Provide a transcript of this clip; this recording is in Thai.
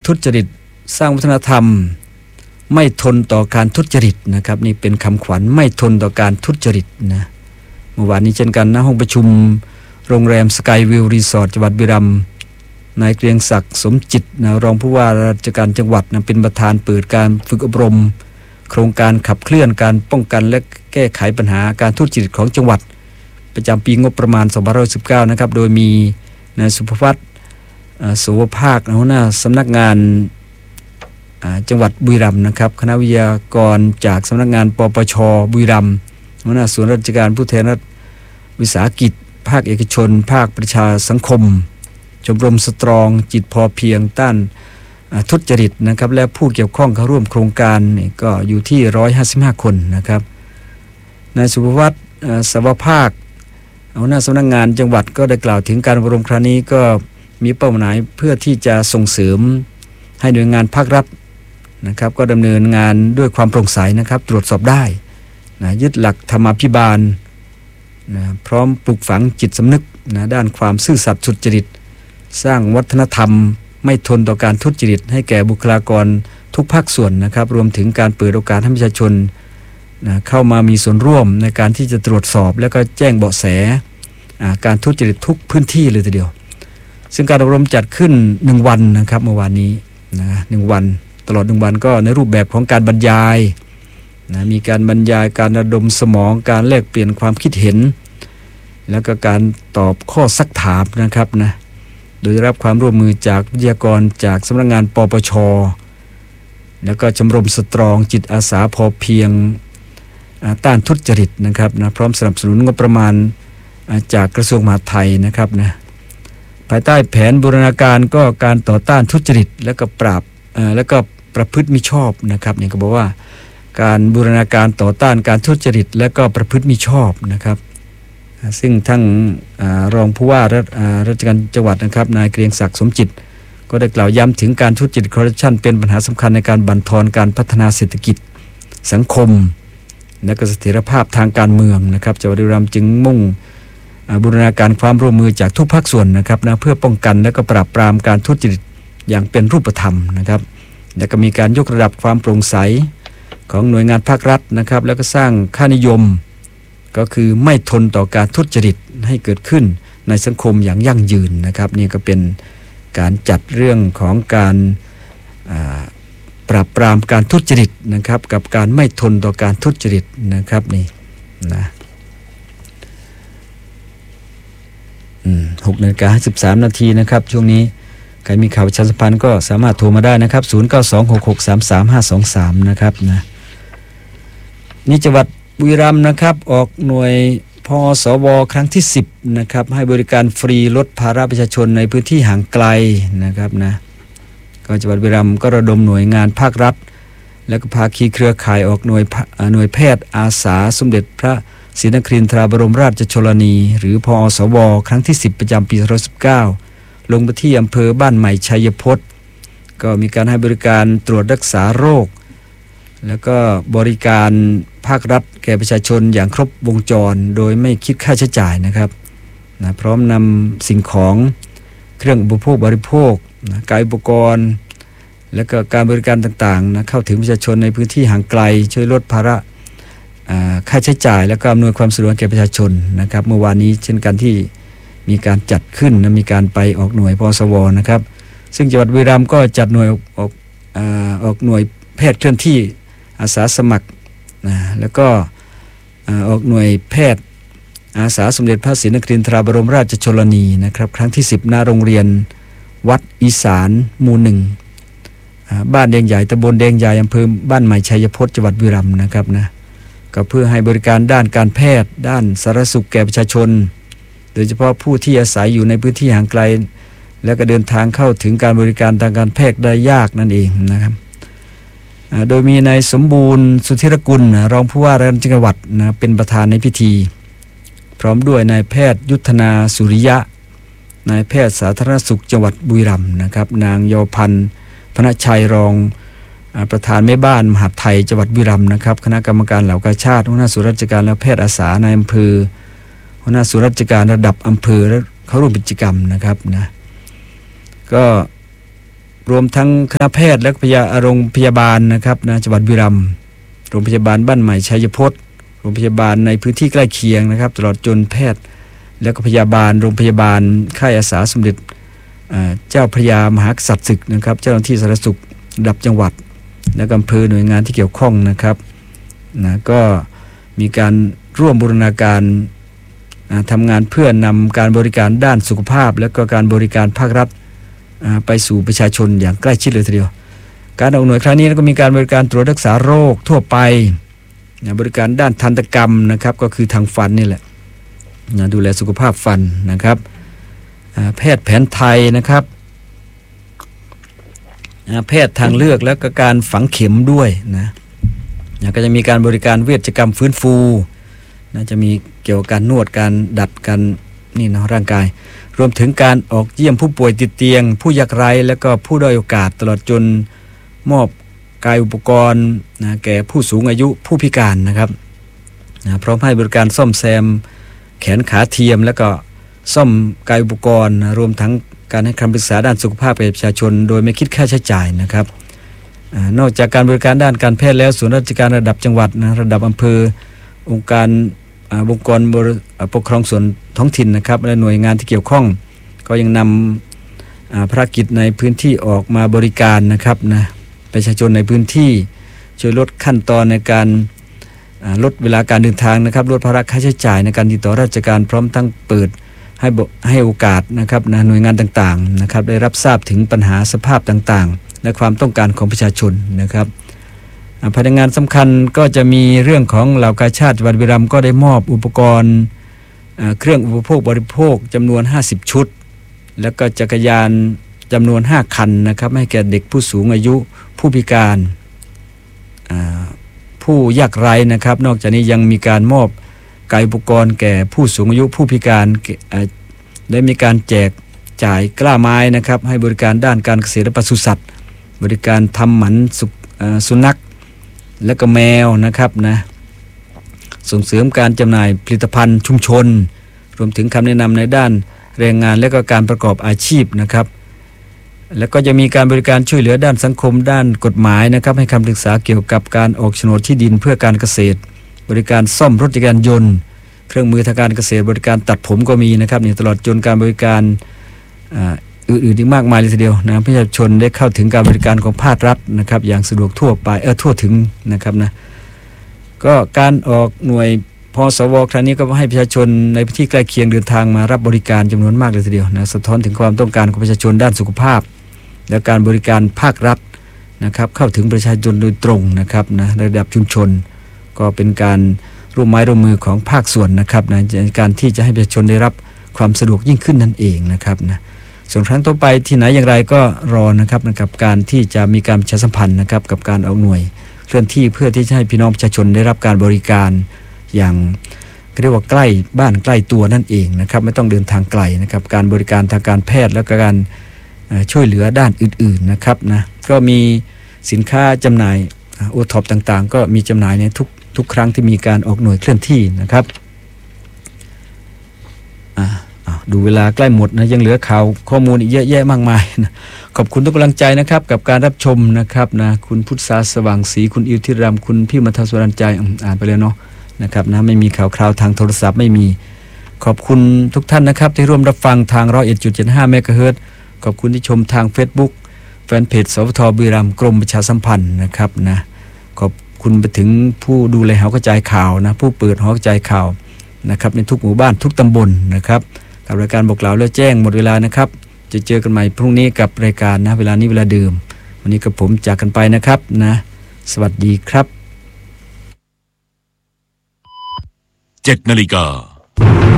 ทุจริตสร้างวัฒนธรรมไม่ทนต่อการทุจริตนะครับนี่เป็นคำขวัญไม่ทนต่อการทุจริตนะเมื่อวานนี้เช่นกันนะห้องประชุมโรงแรมสกายวิวรีสอร์ทจังหวัดบุรีรัมย์นายเกรียงศักดิ์สมจิตนะรองผู้ว่าราชการจังหวัดนะเป็นประธานเปิดการฝึกอบรมโครงการขับเคลื่อนการป้องกันและแก้ไขปัญหาการทุจริตของจังหวัดประจำปีงบประมาณ2519นะครับโดยมีนายสุภวัฒน์โสภาคหัวหน้าสำนักงานจังหวัดบุรีรัมย์นะครับคณะวิทยากรจากสำนักงานปปช.บุรีรัมย์หัวหน้าส่วนราชการผู้แทนรัฐวิสาหกิจภาคเอกชนภาคประชาสังคมชมรมสตรองจิตพอเพียงต้านทุจริตนะครับและผู้เกี่ยวข้องเข้าร่วมโครงการนี่ก็อยู่ที่155คนนะครับนายสุภวัฒน์สวภาคหัวหน้าสำนักงานจังหวัดก็ได้กล่าวถึงการอบรมครั้งนี้ก็มีเป้าหมายเพื่อที่จะส่งเสริมให้หน่วยงานภาครัฐนะครับก็ดำเนินงานด้วยความโปร่งใสนะครับตรวจสอบได้นะยึดหลักธรรมาภิบาลนะพร้อมปลูกฝังจิตสำนึกนะด้านความซื่อสัตย์สุจริตสร้างวัฒนธรรมไม่ทนต่อการทุจริตให้แก่บุคลากรทุกภาคส่วนนะครับรวมถึงการเปิดโอกาสให้ประชาชนนะเข้ามามีส่วนร่วมในการที่จะตรวจสอบและก็แจ้งเบาะแสการทุจริตทุกพื้นที่เลยทีเดียวซึ่งการอบรมจัดขึ้น1วันนะครับเมื่อวานนี้นะ1วันตลอด1วันก็ในรูปแบบของการบรรยายนะมีการบรรยายการระดมสมองการแลกเปลี่ยนความคิดเห็นแล้วก็การตอบข้อซักถามนะครับนะโดยได้รับความร่วมมือจากวิทยากรจากสำนักงานปปช.แล้วก็ชมรมสตรองจิตอาสาพอเพียงต้านทุจริตนะครับนะพร้อมสนับสนุนงบประมาณจากกระทรวงมหาดไทยนะครับนะภายใต้แผนบูรณาการก็การต่อต้านทุจริตและก็ปราบแล้วก็ประพฤติมิชอบนะครับเนี่ยก็บอกว่าการบูรณาการต่อต้านการทุจริตและก็ประพฤติมิชอบนะครับซึ่งทั้งรองผู้ว่าราชการจังหวัดนะครับนายเกรียงศักดิ์สมจิตก็ได้กล่าวย้ำถึงการทุจริตคอร์รัปชันเป็นปัญหาสำคัญในการบั่นทอนการพัฒนาเศรษฐกิจสังคมและก็เสถียรภาพทางการเมืองนะครับจังหวัดบุรีรัมย์จึงมุ่งบูรณาการความร่วมมือจากทุกภาคส่วนนะครับนะเพื่อป้องกันและก็ปราบปรามการทุจริตอย่างเป็นรูปธรรมนะครับและก็มีการยกระดับความโปร่งใสของหน่วยงานภาครัฐนะครับแล้วก็สร้างค่านิยมก็คือไม่ทนต่อการทุจริตให้เกิดขึ้นในสังคมอย่างยั่งยืนนะครับนี่ก็เป็นการจัดเรื่องของการปราบปรามการทุจริตนะครับกับการไม่ทนต่อการทุจริตนะครับนี่นะ6:13 นาทีนะครับช่วงนี้ใครมีข่าวประชาสัมพันธ์ก็สามารถโทรมาได้นะครับ0926633523นะครับนะนี่จังหวัดบุรีรัมย์นะครับออกหน่วยพสวครั้งที่10นะครับให้บริการฟรีลดภาระประชาชนในพื้นที่ห่างไกลนะครับนะก็จังหวัดบุรีรัมย์ก็ระดมหน่วยงานภาครัฐและก็ภาคีเครือข่ายออกหน่วยแพทย์อาสาสมเด็จพระศรีนครินทราบรมราชชนนีหรือพสวครั้งที่10ประจำปี2019ลงไปที่อำเภอบ้านใหม่ชัยพจน์ก็มีการให้บริการตรวจรักษาโรคแล้วก็บริการภาครัฐแก่ประชาชนอย่างครบวงจรโดยไม่คิดค่าใช้จ่ายนะครับนะพร้อมนำสิ่งของเครื่องอุปโภคบริโภคนะกายอุปกรณ์และก็การบริการต่างๆนะเข้าถึงประชาชนในพื้นที่ห่างไกลช่วยลดภาระค่าใช้จ่ายและก็อำนวยความสะดวกแก่ประชาชนนะครับเมื่อวานนี้เช่นกันที่มีการจัดขึ้นนะมีการไปออกหน่วยพสวนะครับซึ่งจังหวัดบุรีรัมย์ก็จัดหน่วยออกหน่วยแพทย์เคลื่อนที่อาสาสมัครนะแล้วก็ออกหน่วยแพทย์อาสาสมเด็จพระศรีนครินทราบรมราชชนนีนะครับครั้งที่10ณโรงเรียนวัดอีสานหมู่1บ้านแดงใหญ่ตำบลแดงใหญ่อำเภอบ้านใหม่ชัยพจน์จังหวัดบุรีรัมย์นะครับนะก็เพื่อให้บริการด้านการแพทย์ด้านสาธารณสุขแก่ประชาชนโดยเฉพาะผู้ที่อาศัยอยู่ในพื้นที่ห่างไกลและก็เดินทางเข้าถึงการบริการทางการแพทย์ได้ยากนั่นเองนะครับโดยมีนายสมบูรณ์สุธิรกุลรองผู้ว่าราชการจังหวัดนะเป็นประธานในพิธีพร้อมด้วยนายแพทย์ยุทธนาสุริยะนายแพทย์สาธารณสุขจังหวัดบุรีรัมย์นะครับนางเยาวพันธ์พนชัยรองประธานแม่บ้านมหาดไทยจังหวัดบุรีรัมย์นะครับคณะกรรมการเหล่ากาชาติหัวหน้าส่วนราชการและแพทย์อาสาในอำเภอหัวหน้าส่วนราชการระดับอำเภอและเข้าร่วมกิจกรรมนะครับนะก็ผรวมทั้งคณะแพทย์และโรงพยาบาลนะครับนะจังหวัดบุรีรัมย์โรงพยาบาลบ้านใหม่ชัยพจน์โรงพยาบาลในพื้นที่ใกล้เคียงนะครับตลอดจนแพทย์และก็พยาบาลโรงพยาบาลค่ายอาสาสมเด็จเจ้าพระยามหากษัตริย์ศึกนะครับเจ้าหน้าที่สาธารณสุขระดับจังหวัดและอำเภอหน่วยงานที่เกี่ยวข้องนะครับนะก็มีการร่วมบูรณาการทำงานเพื่อนำการบริการด้านสุขภาพและก็การบริการภาครัฐไปสู่ประชาชนอย่างใกล้ชิดเลยทีเดียวการออกหน่วยครั้งนี้ก็มีการบริการตรวจรักษาโรคทั่วไปบริการด้านทันตกรรมนะครับก็คือทางฟันนี่แหละดูแลสุขภาพฟันนะครับแพทย์แผนไทยนะครับแพทย์ทางเลือกแล้วก็การฝังเข็มด้วยนะก็จะมีการบริการเวชกรรมฟื้นฟูจะมีเกี่ยวกับการนวดการดัดการนี่นะร่างกายรวมถึงการออกเยี่ยมผู้ป่วยติดเตียงผู้ยากไร้และก็ผู้ด้อยโอกาสตลอดจนมอบกายอุปกรณ์แก่ผู้สูงอายุผู้พิการนะครับพร้อมให้บริการซ่อมแซมแขนขาเทียมแล้วก็ซ่อมกายอุปกรณ์รวมทั้งการให้คำปรึกษาด้านสุขภาพแก่ประชาชนโดยไม่คิดค่าใช้จ่ายนะครับนอกจากการบริการด้านการแพทย์แล้วส่วนราชการระดับจังหวัดระดับอำเภอองค์การองค์กรปกครองส่วนท้องถิ่นนะครับและหน่วยงานที่เกี่ยวข้องก็ยังนำภารกิจในพื้นที่ออกมาบริการนะครับนะประชาชนในพื้นที่ช่วยลดขั้นตอนในการลดเวลาการเดินทางนะครับลดภาระค่าใช้จ่ายในการติดต่อราชการพร้อมทั้งเปิดให้โอกาสนะครับนะหน่วยงานต่างๆนะครับได้รับทราบถึงปัญหาสภาพต่างๆและความต้องการของประชาชนนะครับภายในงานสำคัญก็จะมีเรื่องของเหล่ากาชาติจังหวัดบุรีรัมย์ก็ได้มอบอุปกรณ์เครื่องอุปโภคบริโภคจำนวน50ชุดแล้วก็จักรยานจำนวน5คันนะครับให้แก่เด็กผู้สูงอายุผู้พิการผู้ยากไร้นะครับนอกจากนี้ยังมีการมอบกายอุปกรณ์แก่ผู้สูงอายุผู้พิการได้มีการแจกจ่ายกล้าไม้นะครับให้บริการด้านการเกษตรและปศุสัตว์บริการทำหมันสุนัขและก็แมวนะครับนะส่งเสริมการจำหน่ายผลิตภัณฑ์ชุมชนรวมถึงคำแนะนำในด้านแรงงานและก็การประกอบอาชีพนะครับแล้วก็จะมีการบริการช่วยเหลือด้านสังคมด้านกฎหมายนะครับให้คำปรึกษาเกี่ยวกับการออกโฉนดที่ดินเพื่อการเกษตรบริการซ่อมรถจักรยานยนต์เครื่องมือทางการเกษตรบริการตัดผมก็มีนะครับนี่ตลอดจนการบริการอื่นๆอีกมากมายเลยทีเดียวนะประชาชนได้เข้าถึงการบริการของภาครัฐนะครับอย่างสะดวกทั่วไปทั่วถึงนะครับนะก็การออกหน่วยพสวครั้งนี้ก็ให้ประชาชนในพื้นที่ใกล้เคียงเดินทางมารับบริการจำนวนมากเลยทีเดียวนะสะท้อนถึงความต้องการของประชาชนด้านสุขภาพและการบริการภาครัฐนะครับเข้าถึงประชาชนโดยตรงนะครับนะระดับชุมชนก็เป็นการร่วมไม้ร่วมมือของภาคส่วนนะครับนะในการที่จะให้ประชาชนได้รับความสะดวกยิ่งขึ้นนั่นเองนะครับนะส่วนครั้งต่อไปที่ไหนอย่างไรก็รอนะครับกับการที่จะมีการประชาสัมพันธ์นะครับกับการออกหน่วยเคลื่อนที่เพื่อที่จะให้พี่น้องประชาชนได้รับการบริการอย่างเรียกว่าใกล้บ้านใกล้ตัวนั่นเองนะครับไม่ต้องเดินทางไกลนะครับการบริการทางการแพทย์และก็การช่วยเหลือด้านอื่นๆนะครับนะก็มีสินค้าจำหน่ายโอท็อปต่างๆก็มีจำหน่ายในทุกครั้งที่มีการออกหน่วยเคลื่อนที่นะครับดูเวลาใกล้หมดนะยังเหลือข่าวข้อมูลอีกเยอะแยะมากมายนะขอบคุณทุกกำลังใจนะครับกับการรับชมนะครับนะคุณพุทธศาสว่างศรีคุณอิวทิรัมคุณพี่มัทสวรรณใจอ่านไปเลยเนาะนะครับนะไม่มีข่าวคราวทางโทรศัพท์ไม่มีขอบคุณทุกท่านนะครับที่ร่วมรับฟังทาง 101.75 เมกะเฮิรตซ์ขอบคุณที่ชมทาง Facebook แฟนเพจสวทบุรีรัมย์กรมประชาสัมพันธ์นะครับนะขอบคุณไปถึงผู้ดูแลหอกระจายข่าวนะผู้เปิดหอกระจายข่าวนะครับในทุกหมู่บ้านทุกตำบลนะครับกับรายการบอกกล่าวแล้วแจ้งหมดเวลานะครับจะเจอกันใหม่พรุ่งนี้กับรายการนะเวลานี้เวลาเดิมวันนี้กับผมจากกันไปนะครับนะสวัสดีครับ 7 นาฬิกา